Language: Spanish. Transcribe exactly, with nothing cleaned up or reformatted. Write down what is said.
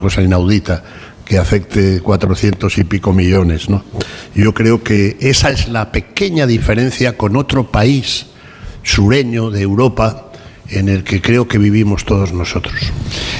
cosa inaudita que afecte cuatrocientos y pico millones, ¿no? Yo creo que esa es la pequeña diferencia con otro país sureño de Europa en el que creo que vivimos todos nosotros.